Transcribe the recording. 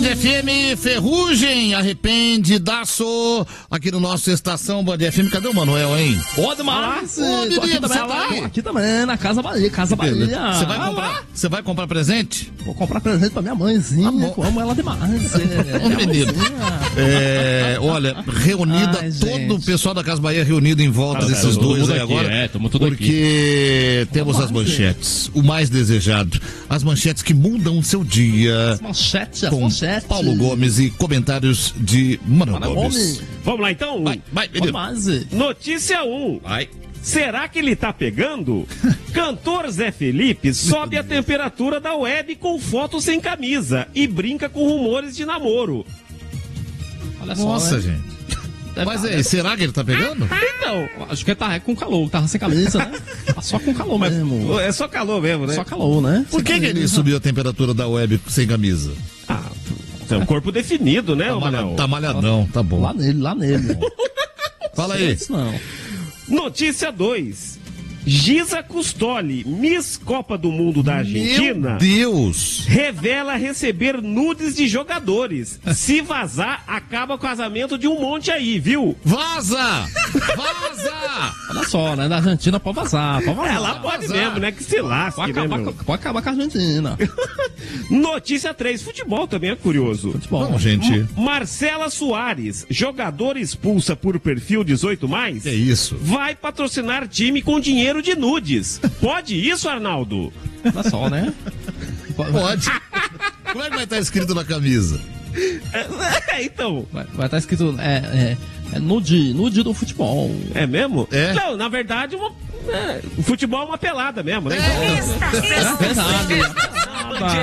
FM, Ferrugem, arrependidaço, aqui no nosso Estação Band FM. Cadê o Manuel, hein? Ô, demais! Ô, menino, você tá aí? Aqui também, na Casa Bahia, Casa Bahia. Você vai comprar presente? Vou comprar presente pra minha mãezinha, eu amo ela demais. Ô, menino. Olha, reunida, todo o pessoal da Casa Bahia reunido em volta desses dois aí agora. Porque temos as manchetes, o mais desejado, as manchetes que mudam o seu dia. As manchetes. Paulo Gomes e comentários de Manuel Gomes. Vamos lá então? Vai, menino. Notícia 1. Vai. Será que ele tá pegando? Cantor Zé Felipe sobe a temperatura da web com foto sem camisa e brinca com rumores de namoro. Olha só, Nossa, né? gente. Mas aí, será que ele tá pegando? Então, acho que ele tá com calor, tava sem camisa, né? Tá só com calor mesmo. É só calor mesmo, né? Só calor, né? Por que ele subiu a temperatura da web sem camisa? É um corpo definido, né, Manuel? Tá malhadão, tá bom. Lá nele. Fala aí. Não. Notícia 2. Giza Custoli, Miss Copa do Mundo da Argentina, Meu Deus! revela receber nudes de jogadores. Se vazar, acaba o casamento de um monte aí, viu? Vaza! Olha só, né? Da Argentina pode vazar. Ela pode mesmo, né? Que se lasque, Pode acabar com a Argentina. Notícia 3. Futebol também é curioso. Bom, gente. Marcela Soares, jogador expulsa por perfil 18+. Que isso? Vai patrocinar time com dinheiro de nudes. Pode isso, Arnaldo? Olha só, né? Pode. Como é que vai estar escrito na camisa? Então. Vai estar escrito nude do futebol. É mesmo? É. Não, na verdade, o futebol é uma pelada mesmo, né? É verdade.